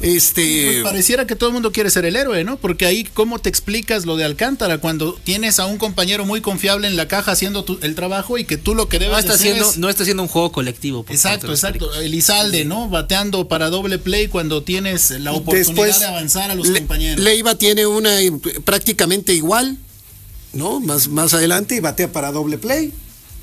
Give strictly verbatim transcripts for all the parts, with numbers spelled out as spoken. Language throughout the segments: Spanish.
Este... Pues pareciera que todo el mundo quiere ser el héroe, ¿no? Porque ahí, ¿cómo te explicas lo de Alcántara cuando tienes a un compañero muy confiable en la caja haciendo tu, el trabajo y que tú lo que debes no está hacer haciendo, es... No está haciendo un juego colectivo. Exacto, exacto. Elizalde, ¿no? Bateando para doble play cuando tienes la oportunidad Después, de avanzar a los Le, compañeros. Leiva tiene una prácticamente igual, ¿no? Más, más adelante y batea para doble play.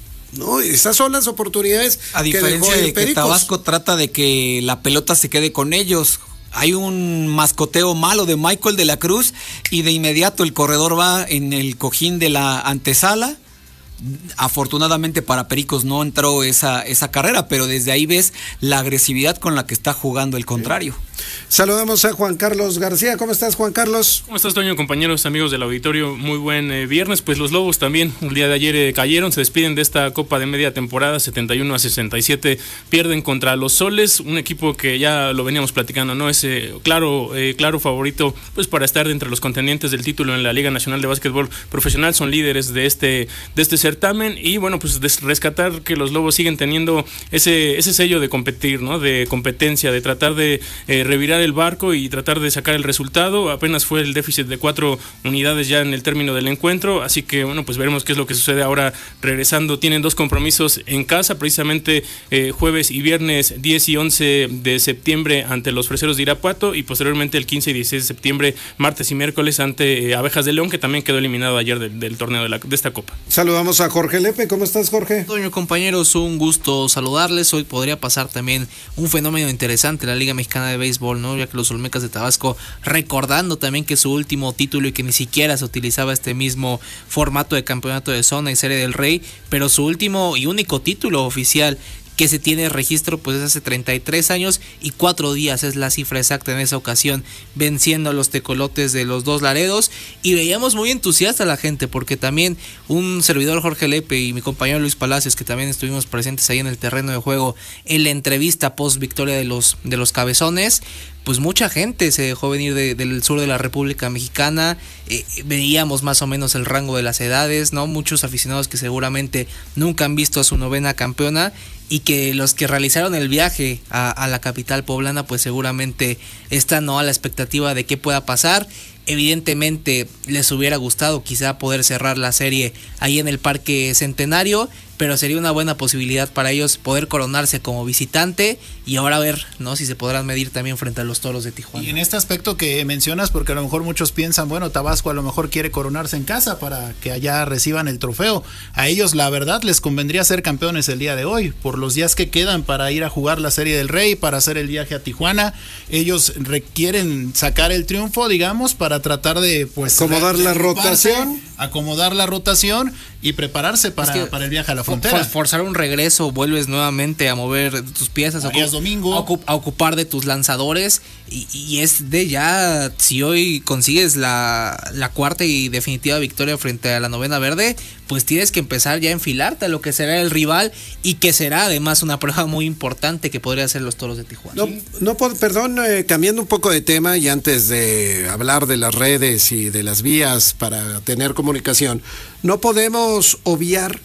No, esas son las oportunidades. A diferencia que de que Pericos. Tabasco trata de que la pelota se quede con ellos. Hay un mascoteo malo de Michael de la Cruz y de inmediato el corredor va en el cojín de la antesala. Afortunadamente para Pericos no entró esa, esa carrera, pero desde ahí ves la agresividad con la que está jugando el contrario. Saludamos a Juan Carlos García. ¿Cómo estás, Juan Carlos? ¿Cómo estás, Toño? Compañeros, amigos del auditorio, muy buen eh, viernes. Pues los Lobos también el día de ayer eh, cayeron, se despiden de esta Copa de media temporada, setenta y uno a sesenta y siete, pierden contra los Soles, un equipo que ya lo veníamos platicando, ¿no? Es eh, claro, eh, claro favorito pues para estar entre los contendientes del título en la Liga Nacional de Básquetbol Profesional, son líderes de este, de este certamen y bueno, pues rescatar que los Lobos siguen teniendo ese, ese sello de competir, ¿no? De competencia, de tratar de eh, revirar el barco y tratar de sacar el resultado. Apenas fue el déficit de cuatro unidades ya en el término del encuentro, así que bueno, pues veremos qué es lo que sucede ahora regresando. Tienen dos compromisos en casa, precisamente eh, jueves y viernes diez y once de septiembre ante los Freseros de Irapuato y posteriormente el quince y dieciséis de septiembre, martes y miércoles ante eh, Abejas de León, que también quedó eliminado ayer del, del torneo de, la, de esta Copa. Saludamos a Jorge Lepe. ¿Cómo estás, Jorge? Toño, compañeros, un gusto saludarles. Hoy podría pasar también un fenómeno interesante en la Liga Mexicana de Béisbol, ¿no? Ya que los Olmecas de Tabasco, recordando también que su último título y que ni siquiera se utilizaba este mismo formato de campeonato de zona y Serie del Rey, pero su último y único título oficial que se tiene registro pues hace treinta y tres años y cuatro días es la cifra exacta en esa ocasión, venciendo a los tecolotes de los Dos Laredos, y veíamos muy entusiasta a la gente porque también un servidor, Jorge Lepe, y mi compañero Luis Palacios, que también estuvimos presentes ahí en el terreno de juego en la entrevista post victoria de los, de los Cabezones, pues mucha gente se dejó venir de, del sur de la República Mexicana, eh, veíamos más o menos el rango de las edades, ¿no? Muchos aficionados que seguramente nunca han visto a su novena campeona y que los que realizaron el viaje a, a la capital poblana pues seguramente están, ¿no?, a la expectativa de qué pueda pasar. Evidentemente les hubiera gustado quizá poder cerrar la serie ahí en el Parque Centenario, pero sería una buena posibilidad para ellos poder coronarse como visitante y ahora ver, ¿no?, si se podrán medir también frente a los Toros de Tijuana. Y en este aspecto que mencionas, porque a lo mejor muchos piensan, bueno, Tabasco a lo mejor quiere coronarse en casa para que allá reciban el trofeo. A ellos la verdad les convendría ser campeones el día de hoy, por los días que quedan para ir a jugar la Serie del Rey, para hacer el viaje a Tijuana. Ellos requieren sacar el triunfo, digamos, para tratar de pues acomodar la rotación, acomodar la rotación y prepararse para, es que para el viaje a la frontera. For, forzar un regreso, vuelves nuevamente a mover tus piezas, a, domingo. A, ocup, a ocupar de tus lanzadores y, y es de ya, si hoy consigues la, la cuarta y definitiva victoria frente a la novena verde, pues tienes que empezar ya a enfilarte a lo que será el rival y que será además una prueba muy importante que podría ser los Toros de Tijuana. No, no perdón, eh, cambiando un poco de tema y antes de hablar de las redes y de las vías para tener comunicación, no podemos obviar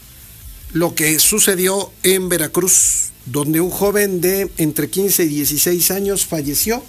lo que sucedió en Veracruz, donde un joven de entre quince y dieciséis años falleció.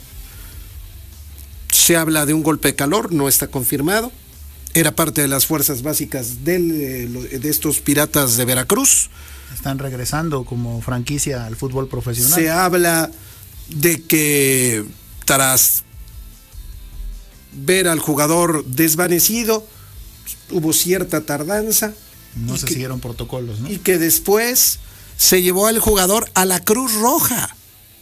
Se habla de un golpe de calor, no está confirmado. Era parte de las fuerzas básicas del, de estos Piratas de Veracruz. Están regresando como franquicia al fútbol profesional. Se habla de que tras ver al jugador desvanecido, hubo cierta tardanza. No se que, siguieron protocolos, ¿no? Y que después se llevó al jugador a la Cruz Roja.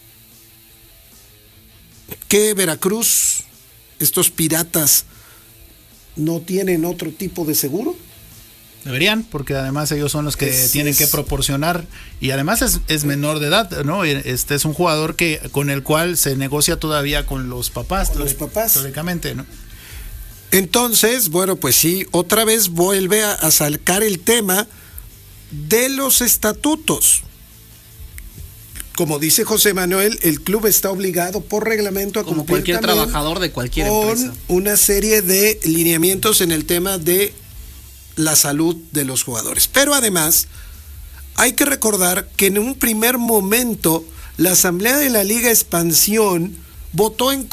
¿Qué Veracruz, estos Piratas, no tienen otro tipo de seguro? Deberían, porque además ellos son los que es, tienen es... que proporcionar, y además es, es menor de edad, ¿no? Este es un jugador que con el cual se negocia todavía con los papás, con los papás, teóricamente, ¿no? Entonces, bueno, pues sí, otra vez vuelve a, a sacar el tema de los estatutos. Como dice José Manuel, el club está obligado por reglamento a como cualquier trabajador de cualquier con empresa, una serie de lineamientos en el tema de la salud de los jugadores. Pero además, hay que recordar que en un primer momento la Asamblea de la Liga Expansión votó en